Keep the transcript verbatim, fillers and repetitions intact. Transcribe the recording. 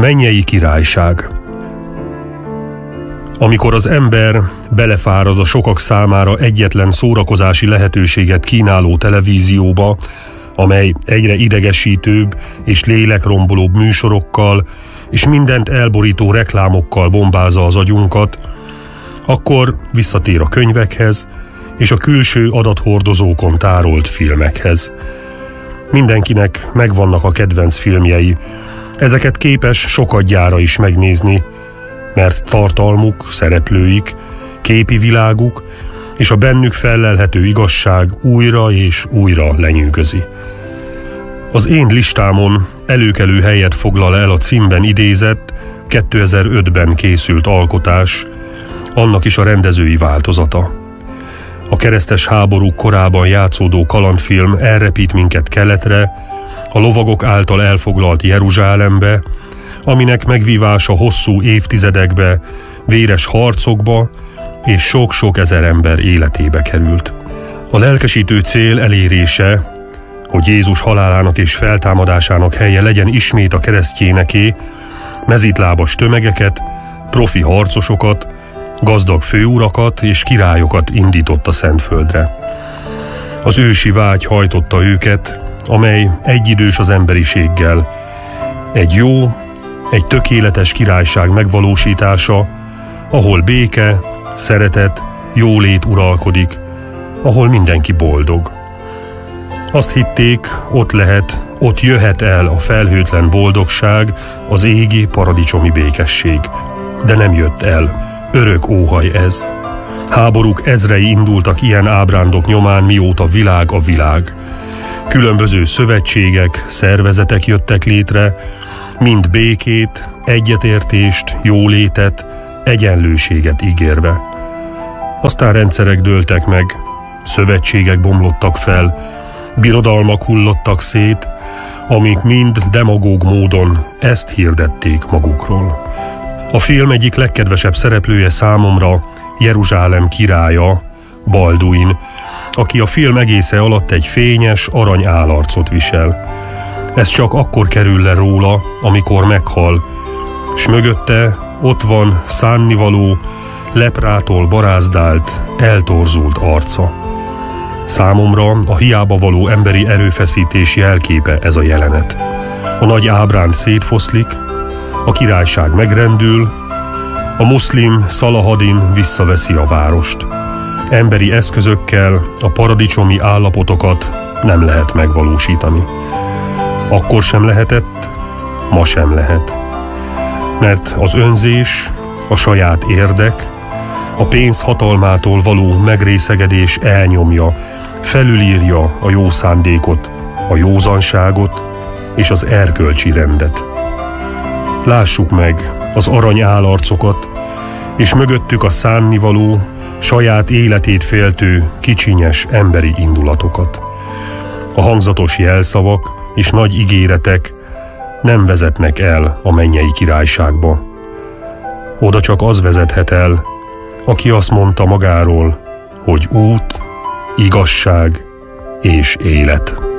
Mennyei királyság. Amikor az ember belefárad a sokak számára egyetlen szórakozási lehetőséget kínáló televízióba, amely egyre idegesítőbb és lélekrombolóbb műsorokkal és mindent elborító reklámokkal bombázza az agyunkat, akkor visszatér a könyvekhez és a külső adathordozókon tárolt filmekhez. Mindenkinek megvannak a kedvenc filmjei, ezeket képes sokadjára is megnézni, mert tartalmuk, szereplőik, képi világuk és a bennük fellelhető igazság újra és újra lenyűgözi. Az én listámon előkelő helyet foglal el a címben idézett, kétezer-ötben készült alkotás, annak is a rendezői változata. A keresztes háborúk korában játszódó kalandfilm elrepít minket keletre, a lovagok által elfoglalt Jeruzsálembe, aminek megvívása hosszú évtizedekbe, véres harcokba és sok-sok ezer ember életébe került. A lelkesítő cél elérése, hogy Jézus halálának és feltámadásának helye legyen ismét a keresztjéneké, mezítlábas tömegeket, profi harcosokat, gazdag főurakat és királyokat indított a Szentföldre. Az ősi vágy hajtotta őket, amely egyidős az emberiséggel. Egy jó, egy tökéletes királyság megvalósítása, ahol béke, szeretet, jólét uralkodik, ahol mindenki boldog. Azt hitték, ott lehet, ott jöhet el a felhőtlen boldogság, az égi paradicsomi békesség. De nem jött el. Örök óhaj ez. Háborúk ezrei indultak ilyen ábrándok nyomán, mióta világ a világ. Különböző szövetségek, szervezetek jöttek létre, mind békét, egyetértést, jólétet, egyenlőséget ígérve. Aztán rendszerek dőltek meg, szövetségek bomlottak fel, birodalmak hullottak szét, amik mind demagóg módon ezt hirdették magukról. A film egyik legkedvesebb szereplője számomra Jeruzsálem királya, Balduin, aki a film egésze alatt egy fényes, arany állarcot visel. Ez csak akkor kerül le róla, amikor meghal, s mögötte ott van szánnivaló, leprától barázdált, eltorzult arca. Számomra a hiába való emberi erőfeszítés jelképe ez a jelenet. A nagy ábránd szétfoszlik, a királyság megrendül, a muszlim Szalahadin visszaveszi a várost. Emberi eszközökkel a paradicsomi állapotokat nem lehet megvalósítani. Akkor sem lehetett, ma sem lehet. Mert az önzés, a saját érdek, a pénz hatalmától való megrészegedés elnyomja, felülírja a jó szándékot, a józanságot és az erkölcsi rendet. Lássuk meg az arany állarcokat, és mögöttük a szánnivaló, saját életét féltő, kicsinyes emberi indulatokat. A hangzatos jelszavak és nagy ígéretek nem vezetnek el a mennyei királyságba. Oda csak az vezethet el, aki azt mondta magáról, hogy út, igazság és élet.